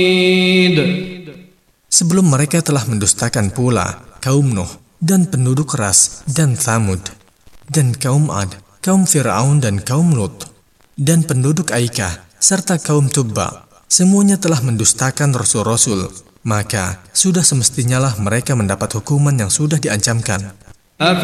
Sebelum mereka telah mendustakan pula kaum Nuh dan penduduk Ras dan Thamud, dan kaum Ad, kaum Fir'aun dan kaum Lut, dan penduduk Aikah, serta kaum Tubba. Semuanya telah mendustakan rasul-rasul, maka sudah semestinya lah mereka mendapat hukuman yang sudah diancamkan.